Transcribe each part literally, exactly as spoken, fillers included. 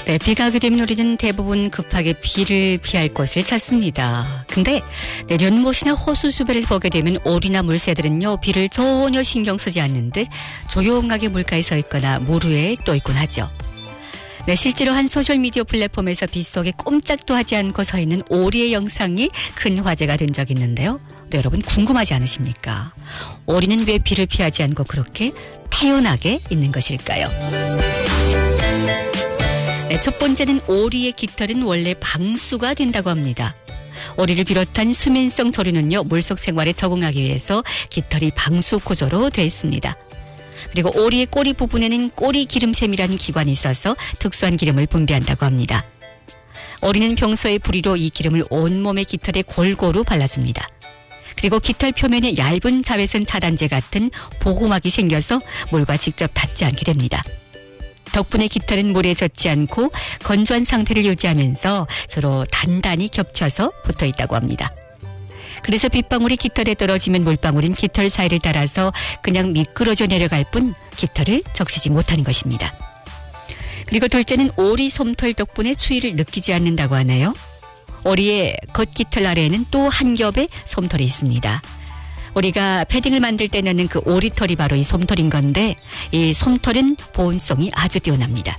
네, 비가 오게 되면 우리는 대부분 급하게 비를 피할 곳을 찾습니다. 근데 네, 연못이나 호수수배를 보게 되면 오리나 물새들은요, 비를 전혀 신경 쓰지 않는 듯 조용하게 물가에 서 있거나 물 위에 떠 있곤 하죠. 네, 실제로 한 소셜미디어 플랫폼에서 빗속에 꼼짝도 하지 않고 서 있는 오리의 영상이 큰 화제가 된 적이 있는데요. 네, 여러분 궁금하지 않으십니까? 오리는 왜 비를 피하지 않고 그렇게 태연하게 있는 것일까요? 네, 첫 번째는 오리의 깃털은 원래 방수가 된다고 합니다. 오리를 비롯한 수면성 조류는요, 물속 생활에 적응하기 위해서 깃털이 방수 구조로 되어 있습니다. 그리고 오리의 꼬리 부분에는 꼬리 기름샘이라는 기관이 있어서 특수한 기름을 분비한다고 합니다. 오리는 평소에 부리로 이 기름을 온몸의 깃털에 골고루 발라줍니다. 그리고 깃털 표면에 얇은 자외선 차단제 같은 보호막이 생겨서 물과 직접 닿지 않게 됩니다. 덕분에 깃털은 물에 젖지 않고 건조한 상태를 유지하면서 서로 단단히 겹쳐서 붙어 있다고 합니다. 그래서 빗방울이 깃털에 떨어지면 물방울은 깃털 사이를 따라서 그냥 미끄러져 내려갈 뿐 깃털을 적시지 못하는 것입니다. 그리고 둘째는 오리 솜털 덕분에 추위를 느끼지 않는다고 하네요. 오리의 겉깃털 아래에는 또 한 겹의 솜털이 있습니다. 우리가 패딩을 만들 때 넣는 그 오리털이 바로 이 솜털인 건데, 이 솜털은 보온성이 아주 뛰어납니다.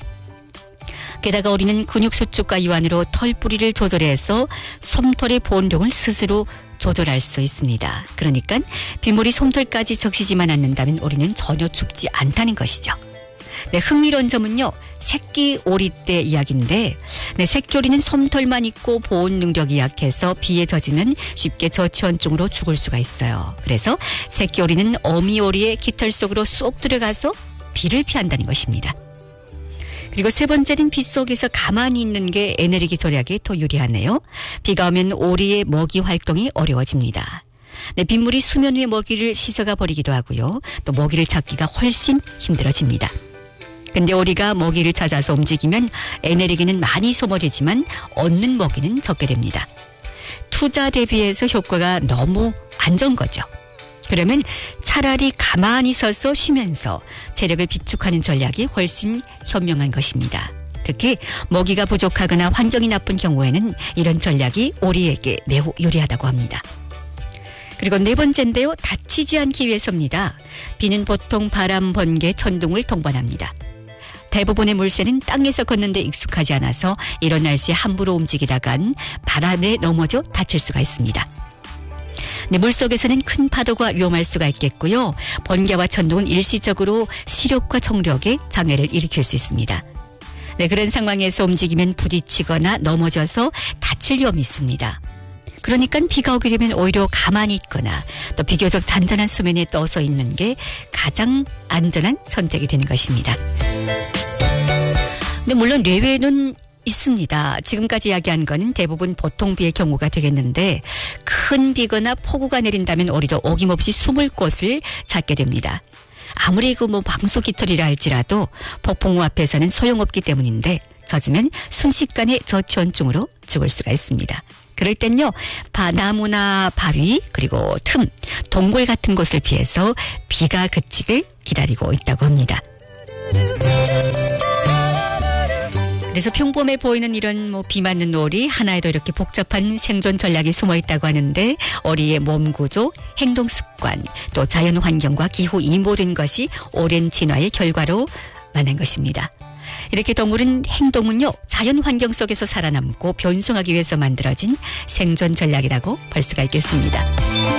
게다가 오리는 근육 수축과 이완으로 털 뿌리를 조절해서 솜털의 보온력을 스스로 조절할 수 있습니다. 그러니까 빗물이 솜털까지 적시지만 않는다면 오리는 전혀 춥지 않다는 것이죠. 네, 흥미로운 점은요, 새끼 오리 때 이야기인데, 네, 새끼 오리는 솜털만 있고 보온 능력이 약해서 비에 젖으면 쉽게 저체온증으로 죽을 수가 있어요. 그래서 새끼 오리는 어미 오리의 깃털 속으로 쏙 들어가서 비를 피한다는 것입니다. 그리고 세 번째는 빗속에서 가만히 있는 게 에너지 절약에 더 유리하네요. 비가 오면 오리의 먹이 활동이 어려워집니다. 네, 빗물이 수면 위의 먹이를 씻어가 버리기도 하고요. 또 먹이를 찾기가 훨씬 힘들어집니다. 근데 오리가 먹이를 찾아서 움직이면 에너지는 많이 소모되지만 얻는 먹이는 적게 됩니다. 투자 대비해서 효과가 너무 안 좋은 거죠. 그러면 차라리 가만히 서서 쉬면서 체력을 비축하는 전략이 훨씬 현명한 것입니다. 특히 먹이가 부족하거나 환경이 나쁜 경우에는 이런 전략이 오리에게 매우 유리하다고 합니다. 그리고 네 번째인데요, 다치지 않기 위해서입니다. 비는 보통 바람, 번개, 천둥을 동반합니다. 대부분의 물새는 땅에서 걷는 데 익숙하지 않아서 이런 날씨에 함부로 움직이다간 바람에 넘어져 다칠 수가 있습니다. 네, 물속에서는 큰 파도가 위험할 수가 있겠고요. 번개와 천둥은 일시적으로 시력과 청력에 장애를 일으킬 수 있습니다. 네, 그런 상황에서 움직이면 부딪히거나 넘어져서 다칠 위험이 있습니다. 그러니까 비가 오게 되면 오히려 가만히 있거나 또 비교적 잔잔한 수면에 떠서 있는 게 가장 안전한 선택이 되는 것입니다. 근데 물론 예외는 있습니다. 지금까지 이야기한 거는 대부분 보통 비의 경우가 되겠는데, 큰 비거나 폭우가 내린다면 오리도 어김없이 숨을 곳을 찾게 됩니다. 아무리 그 뭐 방수 깃털이라 할지라도 폭풍우 앞에서는 소용없기 때문인데, 젖으면 순식간에 저체온증으로 죽을 수가 있습니다. 그럴 땐요, 바, 나무나 바위, 그리고 틈, 동굴 같은 곳을 피해서 비가 그치길 기다리고 있다고 합니다. 그래서 평범해 보이는 이런 뭐 비 맞는 오리 하나에도 이렇게 복잡한 생존 전략이 숨어 있다고 하는데, 오리의 몸 구조, 행동 습관, 또 자연 환경과 기후, 이 모든 것이 오랜 진화의 결과로 만난 것입니다. 이렇게 동물은 행동은요, 자연 환경 속에서 살아남고 변성하기 위해서 만들어진 생존 전략이라고 볼 수가 있겠습니다.